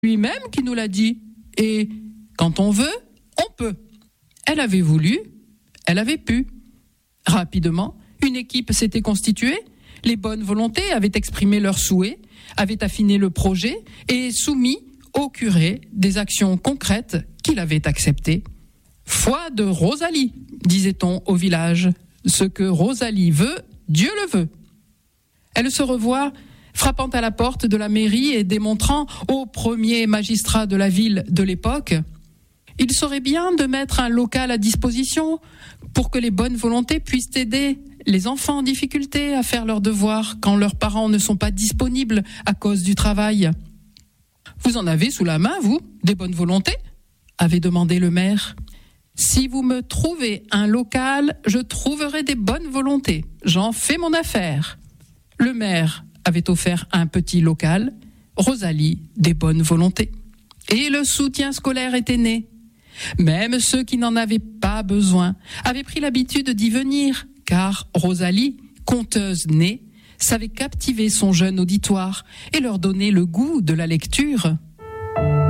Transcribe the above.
lui-même qui nous l'a dit. Et quand on veut, on peut. Elle avait voulu, elle avait pu. Rapidement, une équipe s'était constituée, les bonnes volontés avaient exprimé leurs souhaits, avaient affiné le projet et soumis au curé des actions concrètes qu'il avait acceptées. Foi de Rosalie, disait-on au village. Ce que Rosalie veut, Dieu le veut. Elle se revoit frappant à la porte de la mairie et démontrant au premier magistrat de la ville de l'époque: il serait bien de mettre un local à disposition pour que les bonnes volontés puissent aider les enfants en difficulté à faire leurs devoirs quand leurs parents ne sont pas disponibles à cause du travail. Vous en avez sous la main, vous, des bonnes volontés ? Avait demandé le maire. Si vous me trouvez un local, je trouverai des bonnes volontés. J'en fais mon affaire. Le maire avait offert un petit local, Rosalie des bonnes volontés. Et le soutien scolaire était né. Même ceux qui n'en avaient pas besoin avaient pris l'habitude d'y venir, car Rosalie, conteuse née, savait captiver son jeune auditoire et leur donner le goût de la lecture.